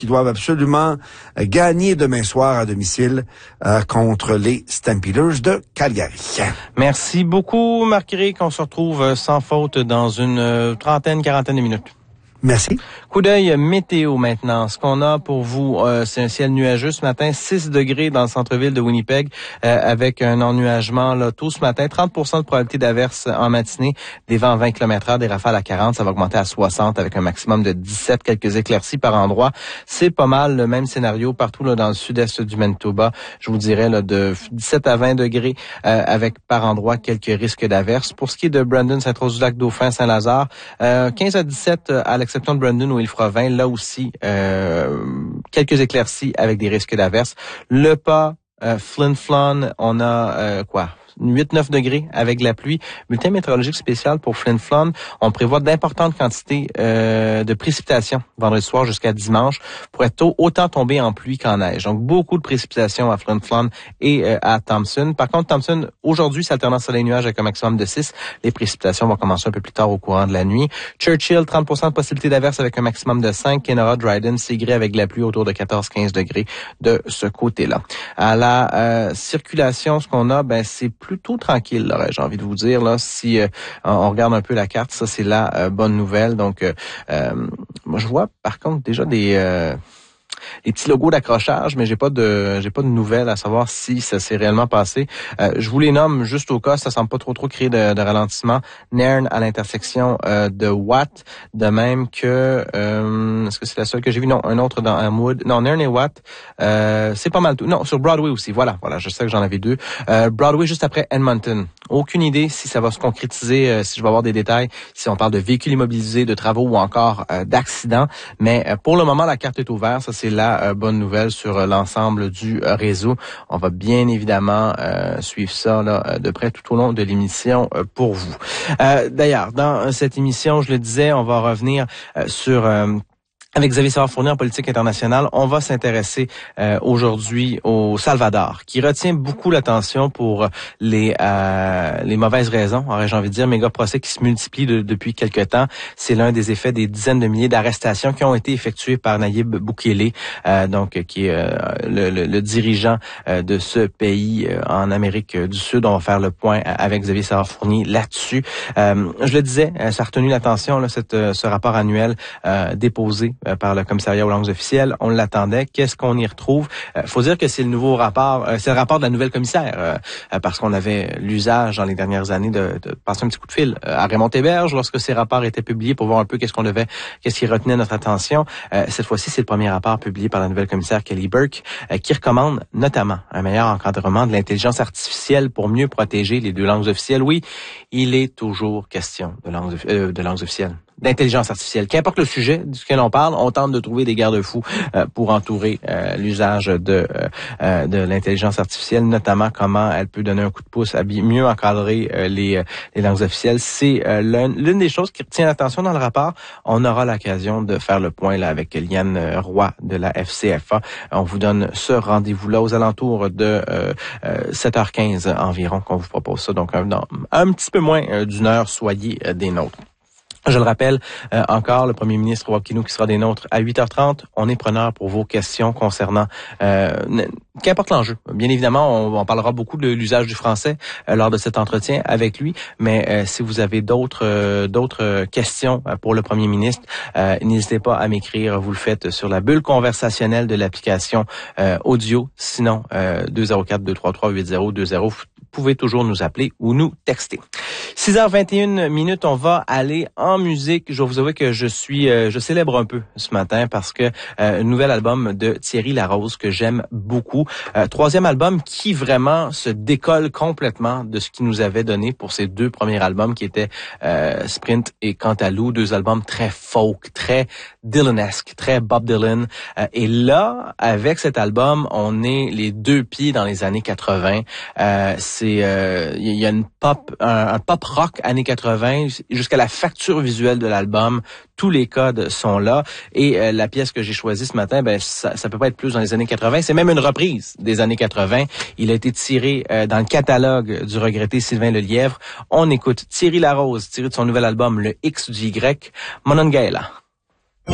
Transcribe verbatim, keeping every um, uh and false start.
qui doivent absolument euh, gagner demain soir à domicile euh, contre les Stampeders de Calgary. Merci beaucoup, Marc-Éric. On se retrouve sans faute dans une euh, trentaine, quarantaine de minutes. Merci. Coup d'œil météo maintenant. Ce qu'on a pour vous, euh, c'est un ciel nuageux ce matin, six degrés dans le centre-ville de Winnipeg, euh, avec un ennuagement là tôt ce matin, trente pour cent de probabilité d'averse en matinée, des vents à vingt kilomètres heure, des rafales à quarante, ça va augmenter à soixante avec un maximum de dix-sept, quelques éclaircies par endroit. C'est pas mal le même scénario partout là dans le sud-est du Manitoba. Je vous dirais là de dix-sept à vingt degrés euh, avec par endroit quelques risques d'averse. Pour ce qui est de Brandon, Sainte-Rose-du-Lac, Dauphin, Saint-Lazare, euh, quinze à dix-sept à l'exception de Brandon où il fera vingt, là aussi euh, quelques éclaircies avec des risques d'averse. Le Pas, euh, Flin Flon, on a euh, quoi huit neuf degrés avec de la pluie. Bulletin météorologique spécial pour Flin Flon. On prévoit d'importantes quantités euh, de précipitations vendredi soir jusqu'à dimanche. Pourrait tôt autant tomber en pluie qu'en neige. Donc, beaucoup de précipitations à Flin Flon et euh, à Thompson. Par contre, Thompson, aujourd'hui, c'est alternance soleil nuages avec un maximum de six. Les précipitations vont commencer un peu plus tard au courant de la nuit. Churchill, trente pour cent de possibilité d'averse avec un maximum de cinq. Kenora, Dryden, c'est gris avec de la pluie autour de quatorze à quinze degrés de ce côté-là. À la euh, circulation, ce qu'on a, ben c'est plutôt tranquille, là, j'ai envie de vous dire. Là, si euh, on regarde un peu la carte, ça c'est la euh, bonne nouvelle. Donc, euh, euh, moi je vois par contre déjà des euh, les petits logos d'accrochage, mais j'ai pas de j'ai pas de nouvelles à savoir si ça s'est réellement passé. Euh, je vous les nomme juste au cas, ça semble pas trop trop créer de, de ralentissement. Nairn à l'intersection euh, de Watt, de même que euh, est-ce que c'est la seule que j'ai vue? Non, un autre dans Elmwood. Non, Nairn et Watt, euh, c'est pas mal tout. Non, sur Broadway aussi. Voilà, voilà, je sais que j'en avais deux. Euh, Broadway juste après Edmonton. Aucune idée si ça va se concrétiser, euh, si je vais avoir des détails, si on parle de véhicules immobilisés, de travaux ou encore euh, d'accidents. Mais euh, pour le moment, la carte est ouverte. Ça, c'est la euh, bonne nouvelle sur euh, l'ensemble du euh, réseau. On va bien évidemment euh, suivre ça là, euh, de près tout au long de l'émission euh, pour vous. Euh, d'ailleurs, dans euh, cette émission, je le disais, on va revenir euh, sur... Euh, Avec Xavier Savard-Fournier en politique internationale, on va s'intéresser euh, aujourd'hui au Salvador, qui retient beaucoup l'attention pour les euh, les mauvaises raisons, aurais-je envie de dire, méga procès qui se multiplient de, depuis quelque temps. C'est l'un des effets des dizaines de milliers d'arrestations qui ont été effectuées par Nayib Bukele, euh, donc qui est euh, le, le, le dirigeant euh, de ce pays euh, en Amérique du Sud. On va faire le point avec Xavier Savard-Fournier là-dessus. Euh, je le disais, ça a retenu l'attention là, cette, ce rapport annuel euh, déposé par le commissariat aux langues officielles. On l'attendait. Qu'est-ce qu'on y retrouve? Euh, faut dire que c'est le nouveau rapport, euh, c'est le rapport de la nouvelle commissaire, euh, parce qu'on avait l'usage dans les dernières années de, de passer un petit coup de fil euh, à Raymond Théberge lorsque ces rapports étaient publiés pour voir un peu qu'est-ce qu'on devait, qu'est-ce qui retenait notre attention. Euh, cette fois-ci, c'est le premier rapport publié par la nouvelle commissaire Kelly Burke, euh, qui recommande notamment un meilleur encadrement de l'intelligence artificielle pour mieux protéger les deux langues officielles. Oui, il est toujours question de langues, euh, de langues officielles. D'intelligence artificielle. Qu'importe le sujet duquel on parle, on tente de trouver des garde-fous euh, pour entourer euh, l'usage de euh, de l'intelligence artificielle, notamment comment elle peut donner un coup de pouce à mieux encadrer euh, les, les langues officielles. C'est euh, l'une, l'une des choses qui retient l'attention dans le rapport. On aura l'occasion de faire le point là avec Liane Roy de la F C F A. On vous donne ce rendez-vous-là aux alentours de euh, euh, sept heures quinze environ qu'on vous propose ça. Donc un, dans, un petit peu moins euh, d'une heure, soyez euh, des nôtres. Je le rappelle euh, encore, le premier ministre Rob Kino qui sera des nôtres à huit heures trente. On est preneur pour vos questions concernant euh, qu'importe l'enjeu. Bien évidemment, on, on parlera beaucoup de l'usage du français euh, lors de cet entretien avec lui, mais euh, si vous avez d'autres euh, d'autres questions pour le premier ministre, euh, n'hésitez pas à m'écrire. Vous le faites sur la bulle conversationnelle de l'application euh, audio. Sinon, euh, deux zéro quatre, deux trois trois, huit zéro deux zéro. Vous pouvez toujours nous appeler ou nous texter. six heures vingt et une minutes, on va aller en musique. Je vais vous avouer que je suis, euh, je célèbre un peu ce matin parce que euh, un nouvel album de Thierry Larose que j'aime beaucoup. Euh, troisième album qui vraiment se décolle complètement de ce qu'il nous avait donné pour ses deux premiers albums qui étaient euh, Sprint et Cantalou, deux albums très folk, très Dylanesque, très Bob Dylan. Euh, et là, avec cet album, on est les deux pieds dans les années quatre-vingts. Euh, c'est, il euh, y a une pop, un, un pop rock années quatre-vingts jusqu'à la facture visuelle de l'album. Tous les codes sont là. Et euh, la pièce que j'ai choisie ce matin, ben ça, ça peut pas être plus dans les années quatre-vingts. C'est même une reprise des années quatre-vingts. Il a été tiré euh, dans le catalogue du regretté Sylvain Lelièvre. On écoute Thierry Larose, tiré de son nouvel album Le X du Y, Monongahela.